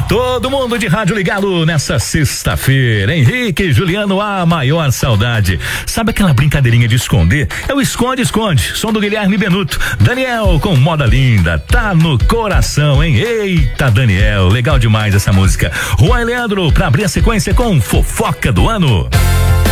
Todo mundo de rádio ligado nessa sexta-feira. Henrique e Juliano, a maior saudade. Sabe aquela brincadeirinha de esconder? É o esconde-esconde. Som do Guilherme Benuto. Daniel com Moda Linda. Tá no coração, hein? Eita, Daniel. Legal demais essa música. Juan e Leandro pra abrir a sequência com Fofoca do Ano.